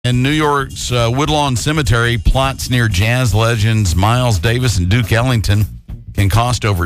And New York's Woodlawn Cemetery, plots near jazz legends Miles Davis and Duke Ellington can cost over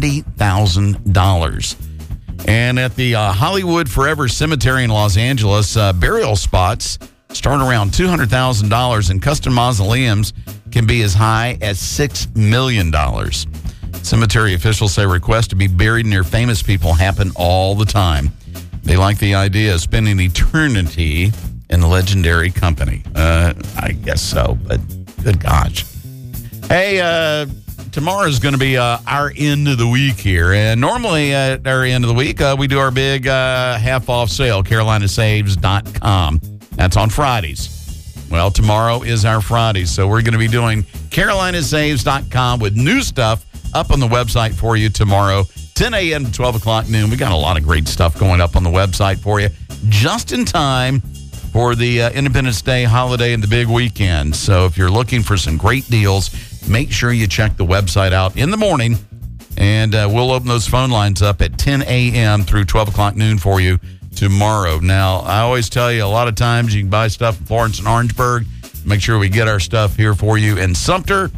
$70,000. And at the Hollywood Forever Cemetery in Los Angeles, burial spots start around $200,000, and custom mausoleums can be as high as $6 million. Cemetery officials say requests to be buried near famous people happen all the time. They like the idea of spending eternity in a legendary company. I guess so, but good gosh. Hey, tomorrow's going to be our end of the week here. And normally at our end of the week, we do our big half-off sale, CarolinaSaves.com. That's on Fridays. Well, tomorrow is our Friday, so we're going to be doing CarolinaSaves.com with new stuff up on the website for you tomorrow, 10 a.m. to 12 o'clock noon. We got a lot of great stuff going up on the website for you, just in time for the Independence Day holiday and the big weekend. So if you're looking for some great deals, make sure you check the website out in the morning, and we'll open those phone lines up at 10 a.m. through 12 o'clock noon for you tomorrow. Now, I always tell you, a lot of times you can buy stuff in Florence and Orangeburg. Make sure we get our stuff here for you in Sumter,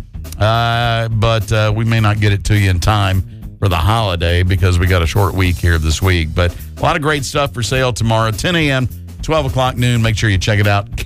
but we may not get it to you in time for the holiday because we got a short week here this week. But a lot of great stuff for sale tomorrow, 10 a.m., 12 o'clock noon. Make sure you check it out,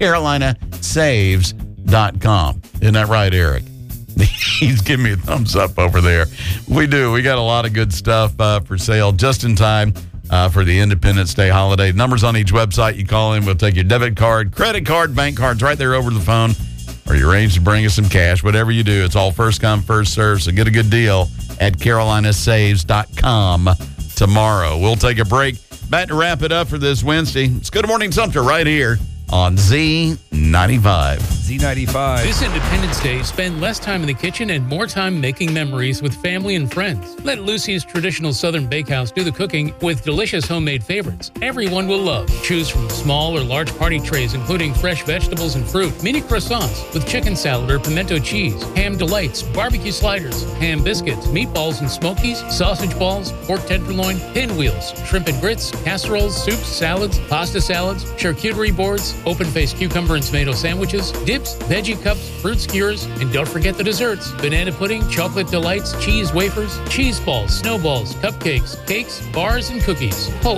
CarolinaSaves.com. Isn't that right, Eric? He's giving me a thumbs up over there. We do. We got a lot of good stuff for sale just in time for the Independence Day holiday. Numbers on each website. You call in, we'll take your debit card, credit card, bank cards right there over the phone, or you arrange to bring us some cash. Whatever you do, it's all first come, first serve. So get a good deal at CarolinaSaves.com tomorrow. We'll take a break. Back to wrap it up for this Wednesday. It's Good Morning Sumter right here on Z95. Z95. This Independence Day, spend less time in the kitchen and more time making memories with family and friends. Let Lucy's Traditional Southern Bakehouse do the cooking with delicious homemade favorites everyone will love. Choose from small or large party trays, including fresh vegetables and fruit, mini croissants with chicken salad or pimento cheese, ham delights, barbecue sliders, ham biscuits, meatballs and smokies, sausage balls, pork tenderloin, pinwheels, shrimp and grits, casseroles, soups, salads, pasta salads, charcuterie boards, open-faced cucumber and tomato sandwiches, dips, veggie cups, fruit skewers, and don't forget the desserts: banana pudding, chocolate delights, cheese wafers, cheese balls, snowballs, cupcakes, cakes, bars, and cookies. Call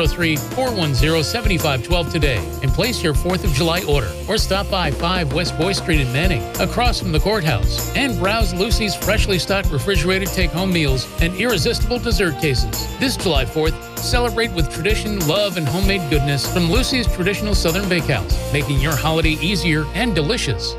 803-410-7512 today and place your 4th of July order, or stop by 5 West Boy Street in Manning, across from the courthouse, and browse Lucy's freshly stocked refrigerated take-home meals and irresistible dessert cases. This July 4th, celebrate with tradition, love, and homemade goodness from Lucy's Traditional Southern Bakehouse, making your holiday easier and delicious.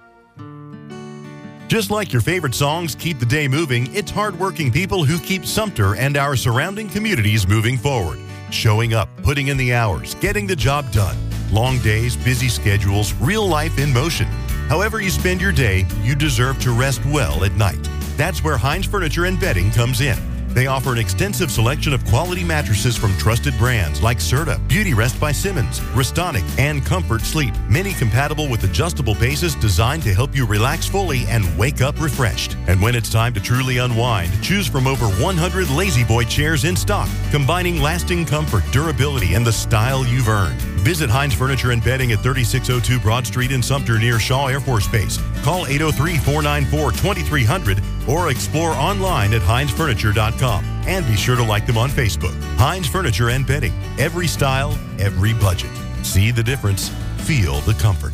Just like your favorite songs keep the day moving, it's hardworking people who keep Sumter and our surrounding communities moving forward. Showing up, putting in the hours, getting the job done. Long days, busy schedules, real life in motion. However you spend your day, you deserve to rest well at night. That's where Hines Furniture and Bedding comes in. They offer an extensive selection of quality mattresses from trusted brands like Serta, Beauty Rest by Simmons, Restonic, and Comfort Sleep. Many compatible with adjustable bases designed to help you relax fully and wake up refreshed. And when it's time to truly unwind, choose from over 100 Lazy Boy chairs in stock, combining lasting comfort, durability, and the style you've earned. Visit Hines Furniture and Bedding at 3602 Broad Street in Sumter near Shaw Air Force Base. Call 803-494-2300 or explore online at HinesFurniture.com. And be sure to like them on Facebook. Hines Furniture and Bedding. Every style, every budget. See the difference. Feel the comfort.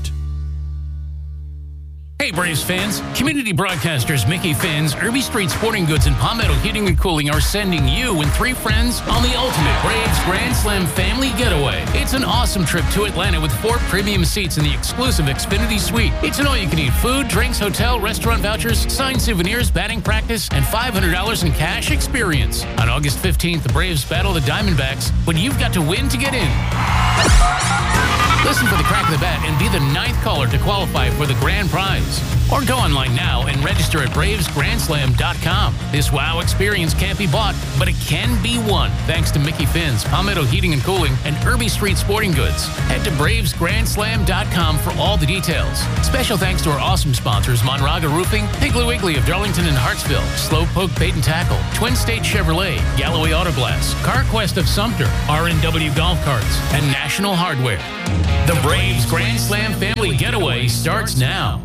Hey Braves fans, community broadcasters Mickey Finn's, Irby Street Sporting Goods, and Palmetto Heating and Cooling are sending you and 3 friends on the ultimate Braves Grand Slam family getaway. It's an awesome trip to Atlanta with 4 premium seats in the exclusive Xfinity Suite. It's an all-you-can-eat food, drinks, hotel, restaurant vouchers, signed souvenirs, batting practice, and $500 in cash experience. On August 15th, the Braves battle the Diamondbacks, but you've got to win to get in. Listen for the crack of the bat and be the 9th caller to qualify for the grand prize. Or go online now and register at bravesgrandslam.com. This wow experience can't be bought, but it can be won thanks to Mickey Finn's, Palmetto Heating and Cooling, and Irby Street Sporting Goods. Head to bravesgrandslam.com for all the details. Special thanks to our awesome sponsors, Monraga Roofing, Piggly Wiggly of Darlington and Hartsville, Slowpoke Bait and Tackle, Twin State Chevrolet, Galloway Auto Glass, CarQuest of Sumter, R&W Golf Carts, and National Hardware. The Braves Grand Slam Family Getaway starts now.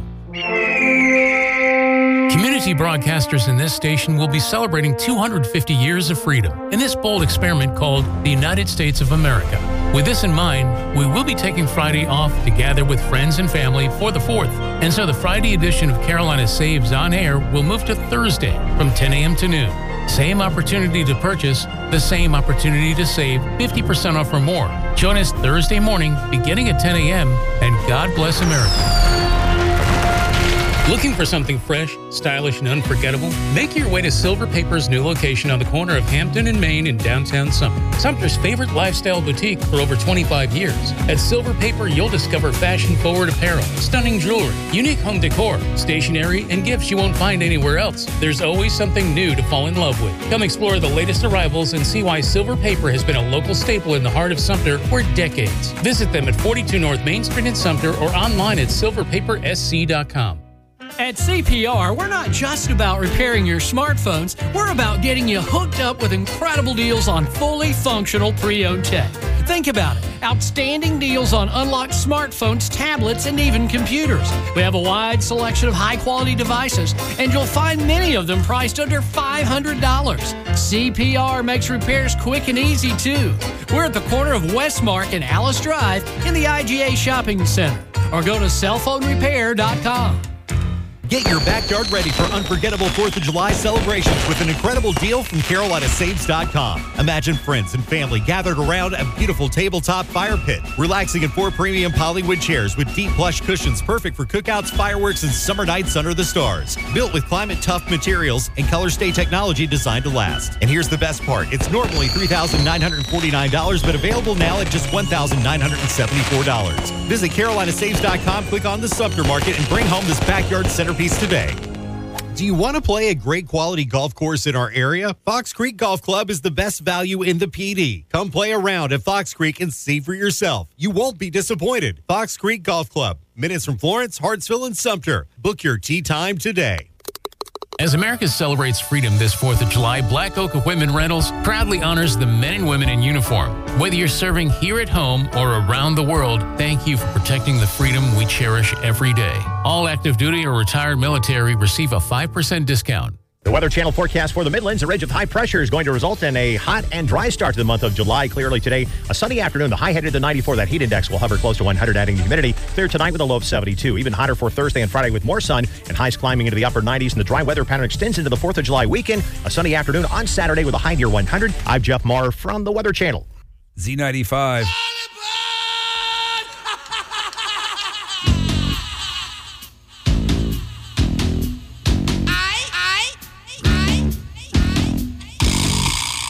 Community broadcasters in this station will be celebrating 250 years of freedom in this bold experiment called the United States of America. With this in mind, we will be taking Friday off to gather with friends and family for the 4th. And so the Friday edition of Carolina Saves on Air will move to Thursday from 10 a.m. to noon. Same opportunity to purchase, the same opportunity to save 50% off or more. Join us Thursday morning beginning at 10 a.m. and God bless America. Looking for something fresh, stylish, and unforgettable? Make your way to Silver Paper's new location on the corner of Hampton and Main in downtown Sumter. Sumter's favorite lifestyle boutique for over 25 years. At Silver Paper, you'll discover fashion-forward apparel, stunning jewelry, unique home decor, stationery, and gifts you won't find anywhere else. There's always something new to fall in love with. Come explore the latest arrivals and see why Silver Paper has been a local staple in the heart of Sumter for decades. Visit them at 42 North Main Street in Sumter or online at silverpapersc.com. At CPR, we're not just about repairing your smartphones, we're about getting you hooked up with incredible deals on fully functional pre-owned tech. Think about it. Outstanding deals on unlocked smartphones, tablets, and even computers. We have a wide selection of high-quality devices, and you'll find many of them priced under $500. CPR makes repairs quick and easy, too. We're at the corner of Westmark and Alice Drive in the IGA Shopping Center. Or go to cellphonerepair.com. Get your backyard ready for unforgettable 4th of July celebrations with an incredible deal from CarolinaSaves.com. Imagine friends and family gathered around a beautiful tabletop fire pit, relaxing in 4 premium Hollywood chairs with deep plush cushions perfect for cookouts, fireworks, and summer nights under the stars. Built with climate-tough materials and color-stay technology designed to last. And here's the best part. It's normally $3,949, but available now at just $1,974. Visit CarolinaSaves.com, click on the Sumter Market, and bring home this backyard centerpiece today. Do you want to play a great quality golf course in our area? Fox Creek Golf Club is the best value in the PD. Come play around at Fox Creek and see for yourself. You won't be disappointed. Fox Creek Golf Club, minutes from Florence, Hartsville, and Sumter. Book your tee time today. As America celebrates freedom this 4th of July, Black Oak Equipment Rentals proudly honors the men and women in uniform. Whether you're serving here at home or around the world, thank you for protecting the freedom we cherish every day. All active duty or retired military receive a 5% discount. The Weather Channel forecast for the Midlands, a ridge of high pressure is going to result in a hot and dry start to the month of July. Clearly today, a sunny afternoon. The high headed to 94. That heat index will hover close to 100, adding to humidity. Clear tonight with a low of 72. Even hotter for Thursday and Friday with more sun and highs climbing into the upper 90s. And the dry weather pattern extends into the 4th of July weekend. A sunny afternoon on Saturday with a high near 100. I'm Jeff Maher from the Weather Channel. Z95.